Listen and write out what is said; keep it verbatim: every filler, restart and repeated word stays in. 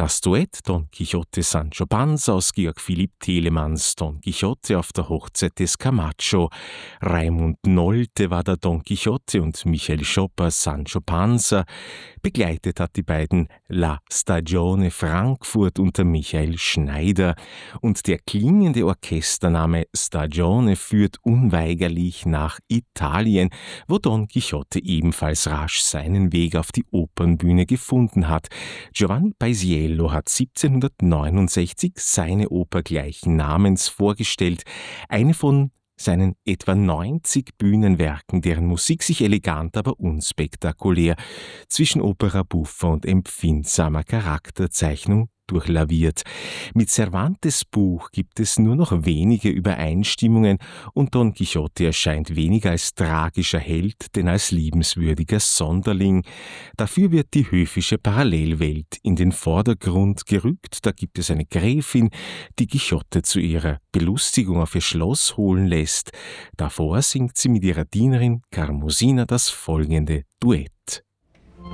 Das Duett Don Quixote Sancho Panza aus Georg Philipp Telemanns Don Quixote auf der Hochzeit des Camacho. Raimund Nolte war der Don Quixote und Michael Schopper Sancho Panza. Begleitet hat die beiden La Stagione Frankfurt unter Michael Schneider. Und der klingende Orchestername Stagione führt unweigerlich nach Italien, wo Don Quixote ebenfalls rasch seinen Weg auf die Opernbühne gefunden hat. Giovanni Paisiello hat siebzehnhundertneunundsechzig seine Oper gleichen Namens vorgestellt, eine von seinen etwa neunzig Bühnenwerken, deren Musik sich elegant, aber unspektakulär zwischen Opera buffa und empfindsamer Charakterzeichnung durchlaviert. Mit Cervantes Buch gibt es nur noch wenige Übereinstimmungen und Don Quixote erscheint weniger als tragischer Held, denn als liebenswürdiger Sonderling. Dafür wird die höfische Parallelwelt in den Vordergrund gerückt. Da gibt es eine Gräfin, die Quixote zu ihrer Belustigung auf ihr Schloss holen lässt. Davor singt sie mit ihrer Dienerin Carmosina das folgende Duett.